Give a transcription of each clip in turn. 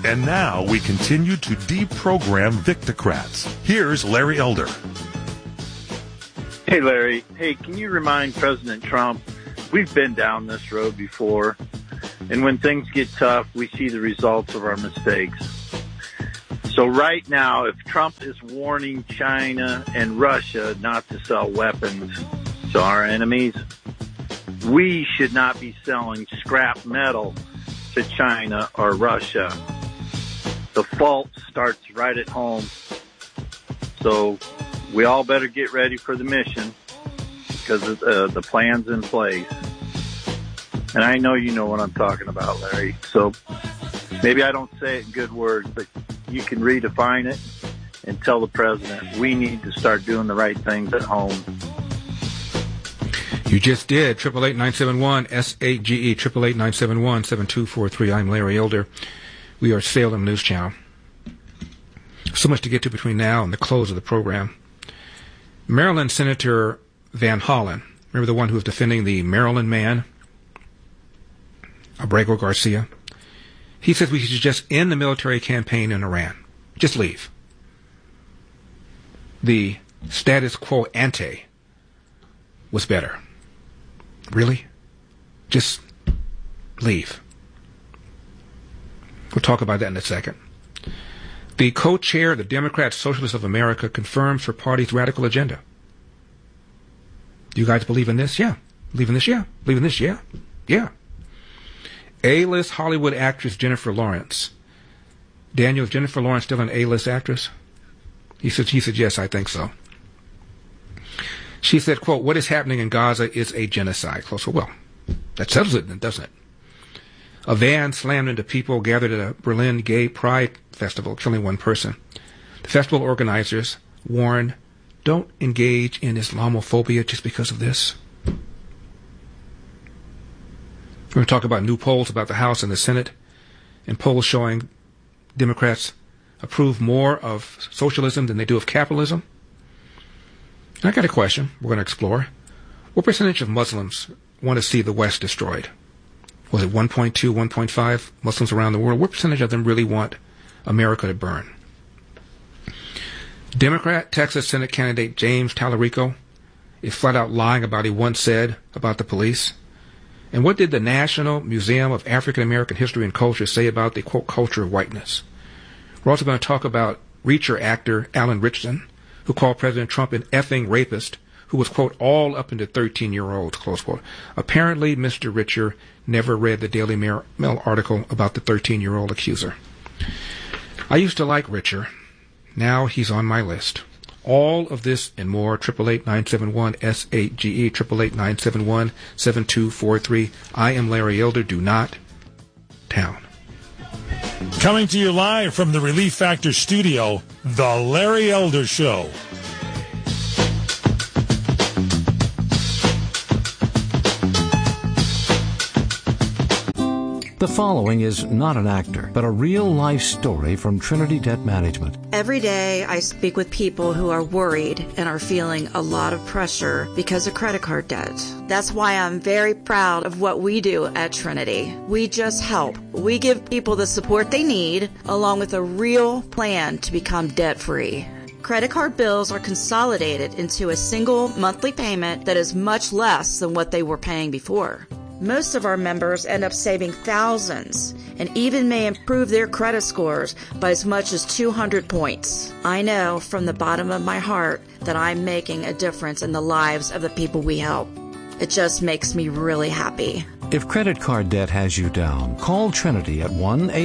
And now we continue to deprogram Victocrats. Here's Larry Elder. Hey, Larry. Hey, can you remind President Trump, we've been down this road before, and when things get tough, we see the results of our mistakes. So right now, if Trump is warning China and Russia not to sell weapons to our enemies, we should not be selling scrap metal to China or Russia. The fault starts right at home. So we all better get ready for the mission because the plan's in place. And I know you know what I'm talking about, Larry. So maybe I don't say it in good words, but you can redefine it and tell the president we need to start doing the right things at home. You just did. 888-971-SAGE, 888-971-7243. I'm Larry Elder. We are Salem News Channel. So much to get to between now and the close of the program. Maryland Senator Van Hollen, remember the one who was defending the Maryland man, Abrego Garcia? He says we should just end the military campaign in Iran. Just leave. The status quo ante was better. Really? Just leave. We'll talk about that in a second. The co-chair of the Democrat Socialists of America confirms her party's radical agenda. Do you guys believe in this? Yeah. Believe in this? Yeah. Believe in this? Yeah. Yeah. A-list Hollywood actress Jennifer Lawrence. Daniel, is Jennifer Lawrence still an A-list actress? He said, yes, I think so. She said, quote, what is happening in Gaza is a genocide. Close. Well, that settles it then, doesn't it? A van slammed into people gathered at a Berlin gay pride festival, killing one person. The festival organizers warn, don't engage in Islamophobia just because of this. We're going to talk about new polls about the House and the Senate, and polls showing Democrats approve more of socialism than they do of capitalism. And I got a question we're going to explore. What percentage of Muslims want to see the West destroyed? Was it 1.2, 1.5 Muslims around the world? What percentage of them really want America to burn? Democrat Texas Senate candidate James Tallarico is flat out lying about what he once said about the police. And what did the National Museum of African American History and Culture say about the, quote, culture of whiteness? We're also going to talk about Reacher actor Alan Richardson, who called President Trump an effing rapist, who was, quote, all up into 13-year-olds, close quote. Apparently, Mr. Richer never read the Daily Mail article about the 13-year-old accuser. I used to like Richer. Now he's on my list. All of this and more, 888-971-SAGE, 888-971-7243. I am Larry Elder. Do not town. Coming to you live from the Relief Factor studio, The Larry Elder Show. The following is not an actor, but a real-life story from Trinity Debt Management. Every day I speak with people who are worried and are feeling a lot of pressure because of credit card debt. That's why I'm very proud of what we do at Trinity. We just help. We give people the support they need, along with a real plan to become debt-free. Credit card bills are consolidated into a single monthly payment that is much less than what they were paying before. Most of our members end up saving thousands and even may improve their credit scores by as much as 200 points. I know from the bottom of my heart that I'm making a difference in the lives of the people we help. It just makes me really happy. If credit card debt has you down, call Trinity at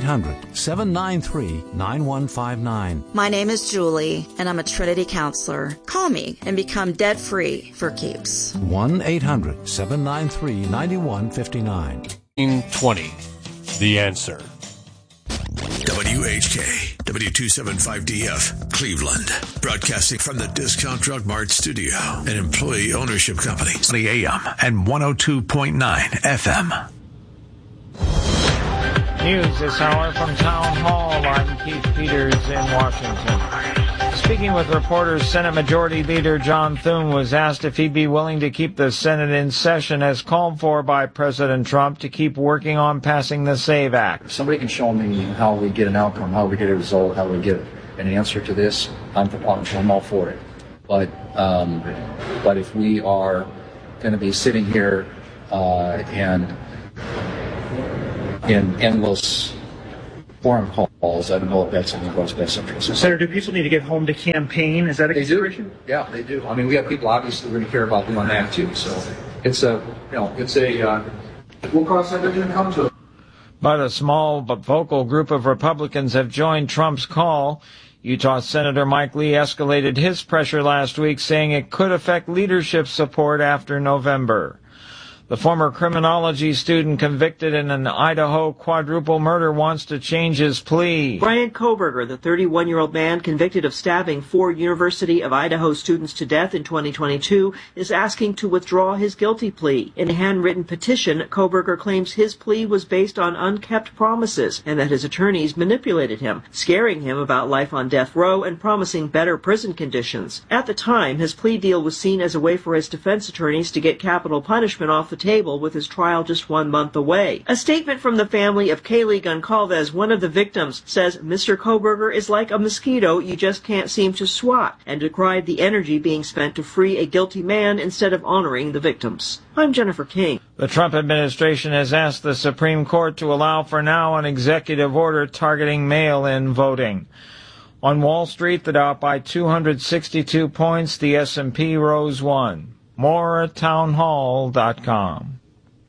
1-800-793-9159. My name is Julie, and I'm a Trinity counselor. Call me and become debt-free for keeps. 1-800-793-9159. 20. The Answer. WHK, W275DF, Cleveland. Broadcasting from the Discount Drug Mart studio, an employee ownership company. The AM and 102.9 FM. News this hour from Town Hall. I'm Keith Peters in Washington. Speaking with reporters, Senate Majority Leader John Thune was asked if he'd be willing to keep the Senate in session as called for by President Trump to keep working on passing the SAVE Act. If somebody can show me how we get an outcome, how we get a result, how we get an answer to this, I'm all for it. But if we are going to be sitting here and in endless forum calls, I don't know if that's in anyone's best interest. Senator, do people need to get home to campaign? Is that a consideration? Yeah, they do. I mean, we have people obviously going to care about doing that too. So we'll cross that bridge and come to it. But a small but vocal group of Republicans have joined Trump's call. Utah Senator Mike Lee escalated his pressure last week, saying it could affect leadership support after November. The former criminology student convicted in an Idaho quadruple murder wants to change his plea. Brian Kohberger, the 31-year-old man convicted of stabbing 4 University of Idaho students to death in 2022, is asking to withdraw his guilty plea. In a handwritten petition, Kohberger claims his plea was based on unkept promises and that his attorneys manipulated him, scaring him about life on death row and promising better prison conditions. At the time, his plea deal was seen as a way for his defense attorneys to get capital punishment off the table with his trial just 1 month away. A statement from the family of Kaylee Goncalves, one of the victims, says Mr. Kohberger is like a mosquito you just can't seem to swat, and decried the energy being spent to free a guilty man instead of honoring the victims. I'm Jennifer King. The Trump administration has asked the Supreme Court to allow for now an executive order targeting mail-in voting. On Wall Street, the Dow by 262 points, the S&P rose 1. More at townhall.com.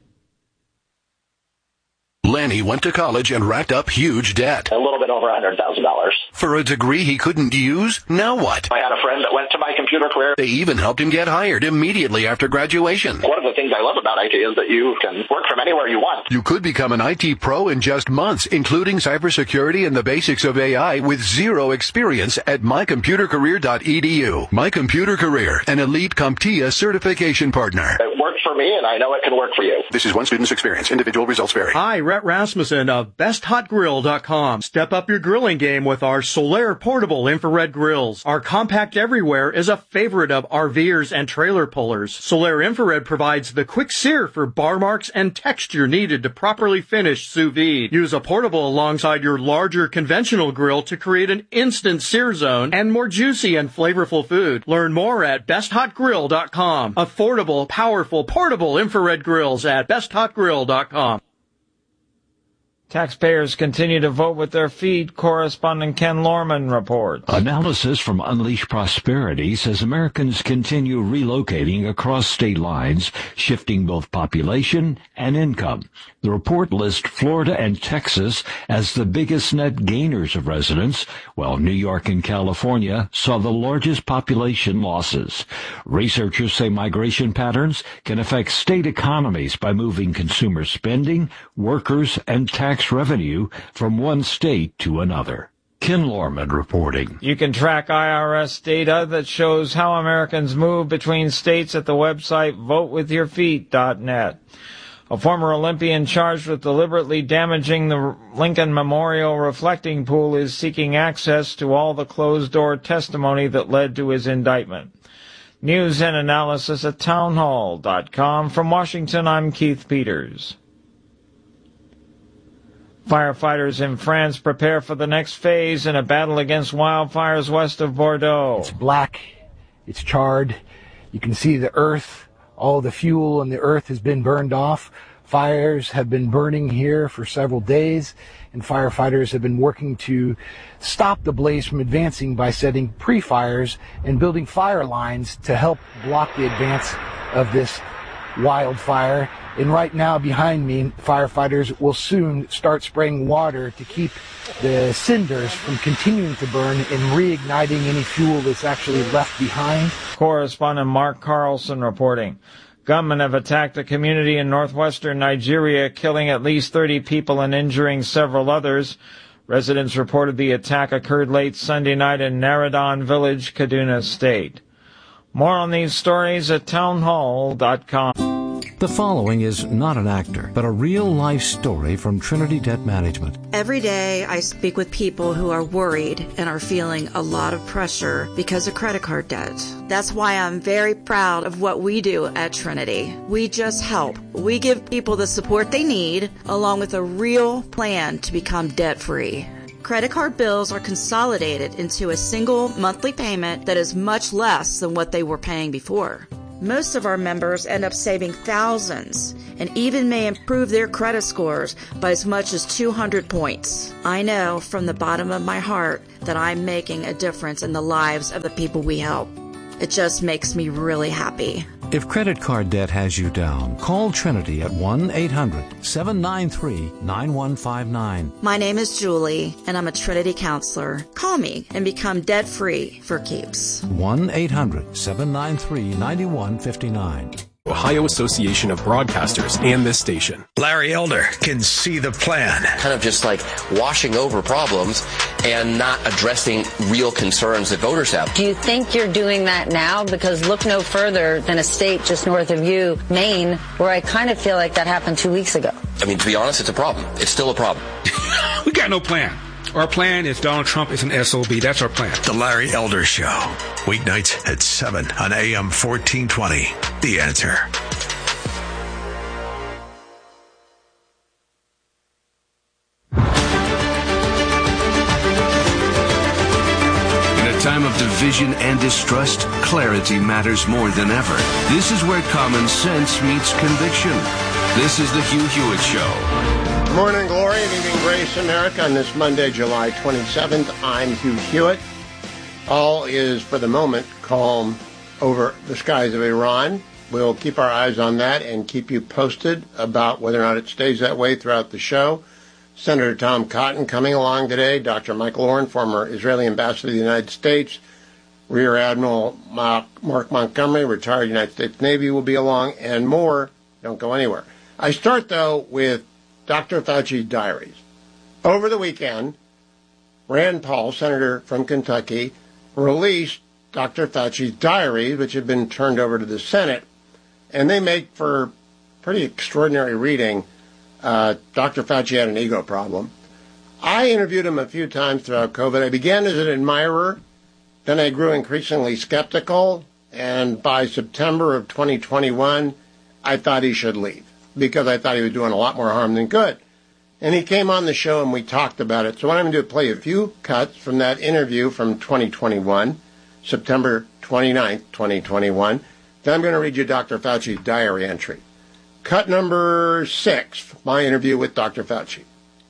Lanny went to college and racked up huge debt. A little bit over $100,000. For a degree he couldn't use? Now what? I had a friend that went to my computer career. They even helped him get hired immediately after graduation. One of the things I love about IT is that you can work from anywhere you want. You could become an IT pro in just months, including cybersecurity and the basics of AI with zero experience at mycomputercareer.edu. My Computer Career, an elite CompTIA certification partner. It worked for me, and I know it can work for you. This is one student's experience. Individual results vary. Hi, Rhett Rasmussen of BestHotGrill.com. Step up your grilling game with our Solaire portable infrared grills. Our compact everywhere is a favorite of RVers and trailer pullers. Solaire infrared provides the quick sear for bar marks and texture needed to properly finish sous vide. Use a portable alongside your larger conventional grill to create an instant sear zone and more juicy and flavorful food. Learn more at BestHotGrill.com. Affordable, powerful, portable infrared grills at BestHotGrill.com. Taxpayers continue to vote with their feet, correspondent Ken Lorman reports. Analysis from Unleash Prosperity says Americans continue relocating across state lines, shifting both population and income. The report lists Florida and Texas as the biggest net gainers of residents, while New York and California saw the largest population losses. Researchers say migration patterns can affect state economies by moving consumer spending, workers, and tax revenue from one state to another. Ken Lorman reporting. You can track IRS data that shows how Americans move between states at the website votewithyourfeet.net. A former Olympian charged with deliberately damaging the Lincoln Memorial reflecting pool is seeking access to all the closed-door testimony that led to his indictment. News and analysis at townhall.com. From Washington, I'm Keith Peters. Firefighters in France prepare for the next phase in a battle against wildfires west of Bordeaux. It's black. It's charred. You can see the earth. All the fuel in the earth has been burned off. Fires have been burning here for several days, and firefighters have been working to stop the blaze from advancing by setting pre-fires and building fire lines to help block the advance of this wildfire. And right now behind me, firefighters will soon start spraying water to keep the cinders from continuing to burn and reigniting any fuel that's actually left behind. Correspondent Mark Carlson reporting. Gunmen have attacked a community in northwestern Nigeria, killing at least 30 people and injuring several others. Residents reported the attack occurred late Sunday night in Naradon Village, Kaduna State. More on these stories at townhall.com. The following is not an actor, but a real-life story from Trinity Debt Management. Every day I speak with people who are worried and are feeling a lot of pressure because of credit card debt. That's why I'm very proud of what we do at Trinity. We just help. We give people the support they need, along with a real plan to become debt-free. Credit card bills are consolidated into a single monthly payment that is much less than what they were paying before. Most of our members end up saving thousands and even may improve their credit scores by as much as 200 points. I know from the bottom of my heart that I'm making a difference in the lives of the people we help. It just makes me really happy. If credit card debt has you down, call Trinity at 1-800-793-9159. My name is Julie, and I'm a Trinity counselor. Call me and become debt-free for keeps. 1-800-793-9159. Ohio Association of Broadcasters and this station. Larry Elder can see the plan. Kind of just like washing over problems and not addressing real concerns that voters have. Do you think you're doing that now? Because look no further than a state just north of you, Maine, where I kind of feel like that happened 2 weeks ago. I mean, to be honest, it's a problem. It's still a problem. We got no plan. Our plan is Donald Trump is an SOB. That's our plan. The Larry Elder Show. Weeknights at 7 on AM 1420. The Answer. In a time of division and distrust, clarity matters more than ever. This is where common sense meets conviction. This is the Hugh Hewitt Show. Morning glory and evening grace, America. On this Monday, July 27th, I'm Hugh Hewitt. All is, for the moment, calm over the skies of Iran. We'll keep our eyes on that and keep you posted about whether or not it stays that way throughout the show. Senator Tom Cotton coming along today. Dr. Michael Oren, former Israeli ambassador to the United States. Rear Admiral Mark Montgomery, retired United States Navy, will be along, and more. Don't go anywhere. I start, though, with Dr. Fauci's diaries. Over the weekend, Rand Paul, senator from Kentucky, released Dr. Fauci's diaries, which have been turned over to the Senate, and they make for pretty extraordinary reading. Dr. Fauci had an ego problem. I interviewed him a few times throughout COVID. I began as an admirer, then I grew increasingly skeptical, and by September of 2021, I thought he should leave, because I thought he was doing a lot more harm than good. And he came on the show and we talked about it. So what I'm going to do is play a few cuts from that interview from 2021, September 29th, 2021. Then I'm going to read you Dr. Fauci's diary entry. Cut number 6, my interview with Dr. Fauci.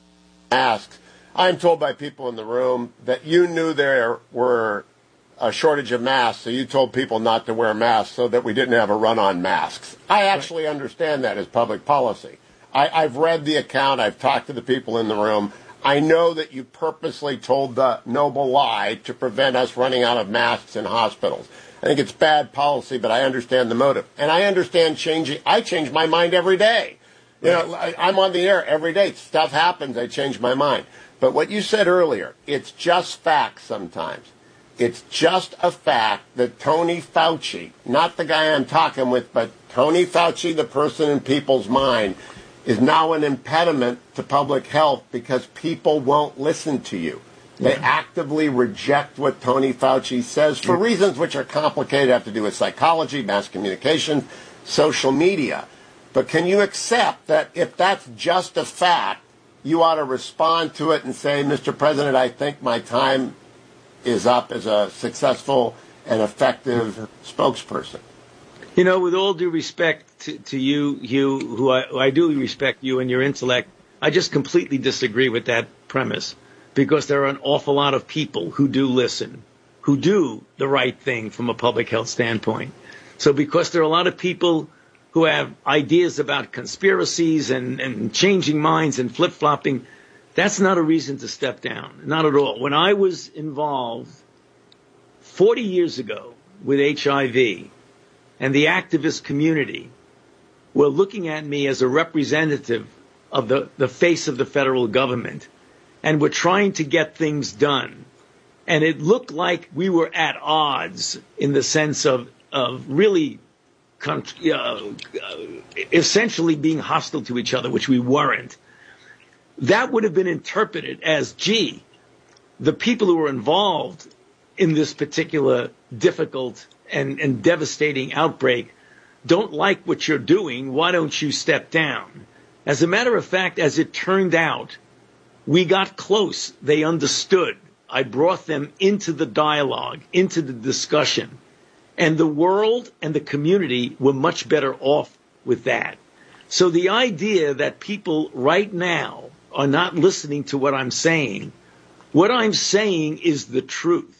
Asked, I'm told by people in the room that you knew there were a shortage of masks, so you told people not to wear masks so that we didn't have a run on masks. I actually understand that as public policy. I've read the account. I've talked to the people in the room. I know that you purposely told the noble lie to prevent us running out of masks in hospitals. I think it's bad policy, but I understand the motive. And I understand changing. I change my mind every day. You know, I'm on the air every day. Stuff happens. I change my mind. But what you said earlier, it's just facts sometimes. It's just a fact that Tony Fauci, not the guy I'm talking with, but Tony Fauci, the person in people's mind, is now an impediment to public health because people won't listen to you. They actively reject what Tony Fauci says for reasons which are complicated, have to do with psychology, mass communication, social media. But can you accept that if that's just a fact, you ought to respond to it and say, Mr. President, I think my time is up as a successful and effective spokesperson? You know, with all due respect to you, Hugh, who I do respect you and your intellect, I just completely disagree with that premise, because there are an awful lot of people who do listen, who do the right thing from a public health standpoint. So because there are a lot of people who have ideas about conspiracies and changing minds and flip-flopping, that's not a reason to step down, not at all. When I was involved 40 years ago with HIV, and the activist community were looking at me as a representative of the face of the federal government, and were trying to get things done. And it looked like we were at odds in the sense of really essentially being hostile to each other, which we weren't, that would have been interpreted as, gee, the people who were involved in this particular difficult and devastating outbreak don't like what you're doing. Why don't you step down? As a matter of fact, as it turned out, we got close. They understood. I brought them into the dialogue, into the discussion. And the world and the community were much better off with that. So the idea that people right now are not listening to what I'm saying is the truth.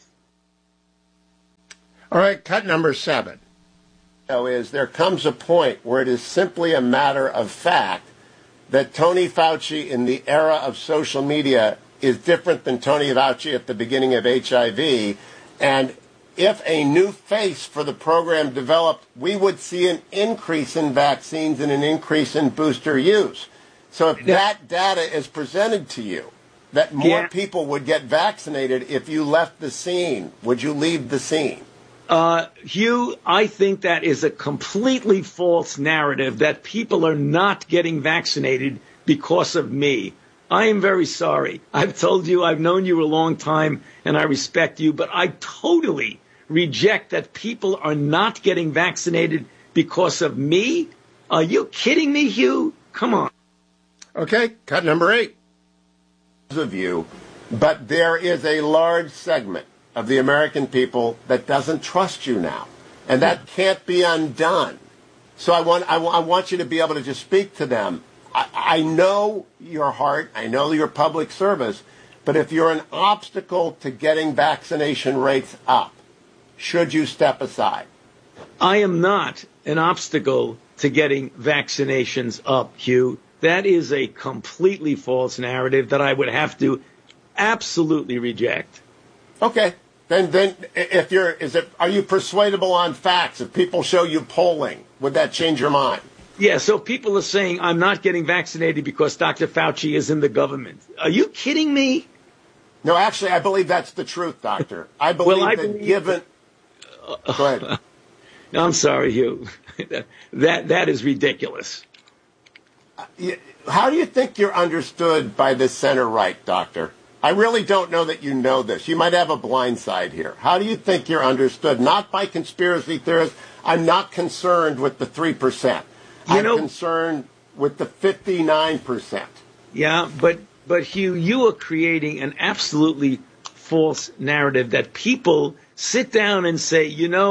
All right, cut number 7. Is there comes a point where it is simply a matter of fact that Tony Fauci in the era of social media is different than Tony Fauci at the beginning of HIV, and if a new face for the program developed, we would see an increase in vaccines and an increase in booster use. So if that data is presented to you, that more people would get vaccinated if you left the scene, would you leave the scene? Hugh, I think that is a completely false narrative that people are not getting vaccinated because of me. I am very sorry. I've told you, I've known you a long time, and I respect you, but I totally reject that people are not getting vaccinated because of me. Are you kidding me, Hugh? Come on. Okay, cut number 8. Of you, but there is a large segment of the American people that doesn't trust you now, and that can't be undone. So I want you to be able to just speak to them. I know your heart, I know your public service, but if you're an obstacle to getting vaccination rates up, should you step aside? I am not an obstacle to getting vaccinations up, Hugh. That is a completely false narrative that I would have to absolutely reject. Okay. Then are you persuadable on facts? If people show you polling, would that change your mind? Yeah, so people are saying I'm not getting vaccinated because Dr. Fauci is in the government. Are you kidding me? No, actually, I believe that's the truth, Doctor. I believe given... Go ahead. I'm sorry, Hugh. That is ridiculous. How do you think you're understood by the center-right, Doctor? I really don't know that you know this. You might have a blind side here. How do you think you're understood? Not by conspiracy theorists. I'm not concerned with the 3%. I'm concerned with the 59%. Yeah, but Hugh, you are creating an absolutely false narrative that people sit down and say,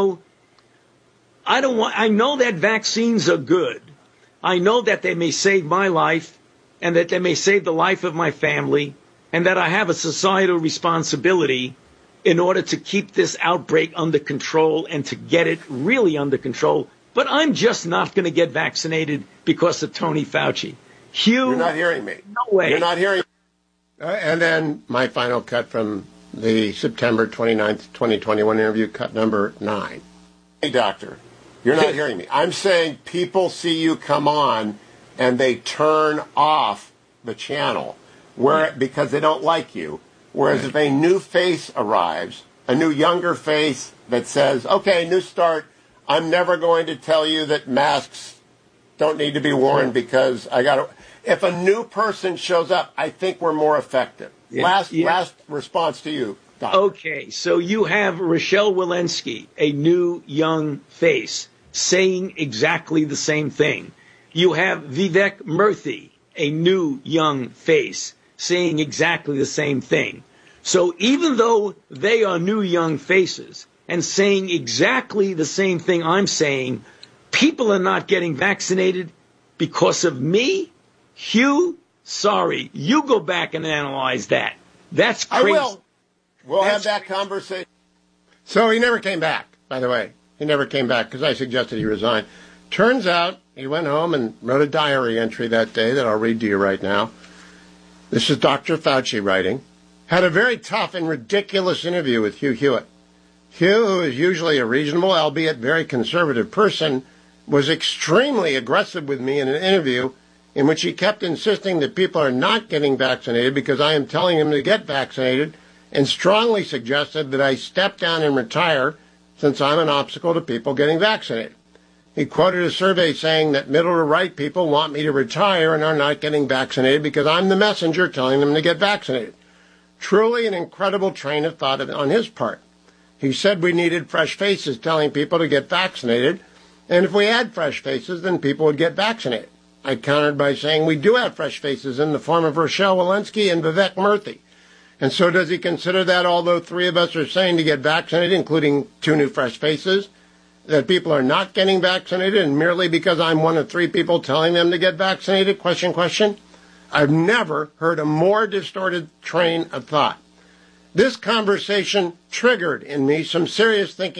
I know that vaccines are good. I know that they may save my life and that they may save the life of my family and that I have a societal responsibility in order to keep this outbreak under control and to get it really under control. But I'm just not going to get vaccinated because of Tony Fauci. Hugh, you're not hearing me. No way. You're not hearing me. And then my final cut from the September 29th, 2021 interview, cut number 9. Hey, Doctor, you're not hearing me. I'm saying people see you come on and they turn off the channel because they don't like you. Whereas if a new face arrives, a new younger face that says, okay, new start, I'm never going to tell you that masks don't need to be worn because I got to. If a new person shows up, I think we're more effective. Last response to you, Doctor. Okay, so you have Rochelle Walensky, a new young face, saying exactly the same thing. You have Vivek Murthy, a new young face, saying exactly the same thing. So even though they are new young faces and saying exactly the same thing I'm saying, people are not getting vaccinated because of me? Hugh, sorry, you go back and analyze that. That's crazy. I will. We'll have that conversation. So he never came back, by the way. He never came back because I suggested he resign. Turns out he went home and wrote a diary entry that day that I'll read to you right now. This is Dr. Fauci writing. Had a very tough and ridiculous interview with Hugh Hewitt. Hugh, who is usually a reasonable, albeit very conservative person, was extremely aggressive with me in an interview in which he kept insisting that people are not getting vaccinated because I am telling him to get vaccinated, and strongly suggested that I step down and retire since I'm an obstacle to people getting vaccinated. He quoted a survey saying that middle to right people want me to retire and are not getting vaccinated because I'm the messenger telling them to get vaccinated. Truly an incredible train of thought on his part. He said we needed fresh faces telling people to get vaccinated, and if we had fresh faces, then people would get vaccinated. I countered by saying we do have fresh faces in the form of Rochelle Walensky and Vivek Murthy. And so does he consider that, although three of us are saying to get vaccinated, including two new fresh faces, that people are not getting vaccinated, and merely because I'm one of three people telling them to get vaccinated? Question. I've never heard a more distorted train of thought. This conversation triggered in me some serious thinking